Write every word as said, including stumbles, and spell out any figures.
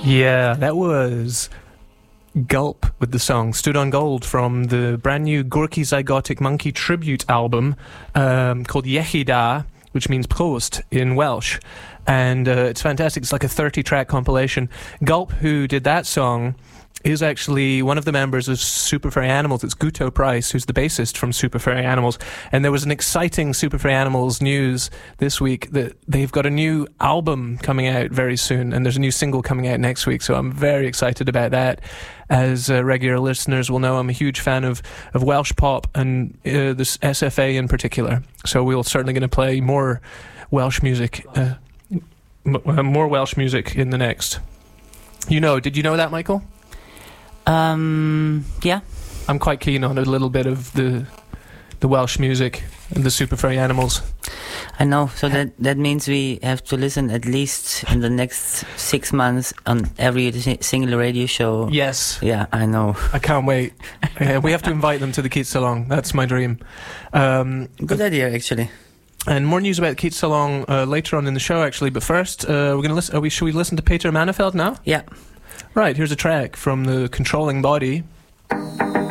Yeah, that was Gulp with the song Stood on Gold from the brand new Gorky Zygotic Monkey tribute album um, called Yechida, which means post in Welsh. And uh, it's fantastic. It's like a thirty-track compilation. Gulp, who did that song, is actually one of the members of Super Furry Animals. It's Guto Price, who's the bassist from Super Furry Animals. And there was an exciting Super Furry Animals news this week that they've got a new album coming out very soon, and there's a new single coming out next week, so I'm very excited about that. As uh, regular listeners will know, I'm a huge fan of, of Welsh pop and uh, this S F A in particular. So we're certainly going to play more Welsh music, uh, m- more Welsh music in the next. You know, did you know that, Michael? Um, yeah. I'm quite keen on a little bit of the the Welsh music and the Super Furry Animals. I know, so that, that means we have to listen at least in the next six months on every single radio show. Yes. Yeah, I know. I can't wait. uh, we have to invite them to the Keats Salon. That's my dream. Um, Good idea, actually. And more news about Keats Salon uh, later on in the show, actually. But first, uh, we're going to listen. Are we? Should we listen to Peter Manafelt now? Yeah. Right, here's a track from the Controlling Body.